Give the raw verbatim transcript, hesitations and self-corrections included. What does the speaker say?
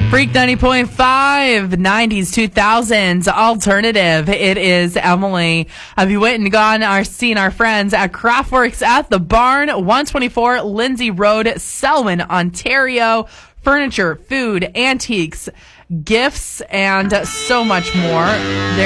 Freak ninety point five, nineties, two thousands, alternative. It is Emily. Have you went and gone or seen our friends at Craftworks at the Barn, one twenty-four Lindsay Road, Selwyn, Ontario. Furniture, food, antiques, gifts, and so much more. There